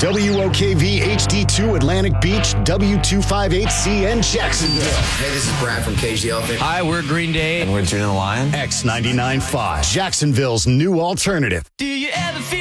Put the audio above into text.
WOKV HD2 Atlantic Beach, W258CN Jacksonville. Hey, this is Brad from Cage the Elephant. Hi, we're Green Day. And we're Juno the Lion. X99.5, Jacksonville's new alternative. Do you ever feel